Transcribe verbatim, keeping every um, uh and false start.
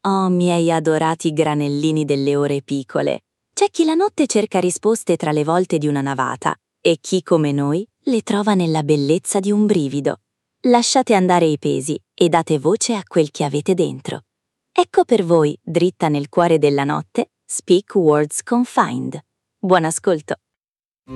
Oh, miei adorati granellini delle ore piccole. C'è chi la notte cerca risposte tra le volte di una navata e chi, come noi, le trova nella bellezza di un brivido. Lasciate andare i pesi e date voce a quel che avete dentro. Ecco per voi, dritta nel cuore della notte, Speak Words Confined. Buon ascolto!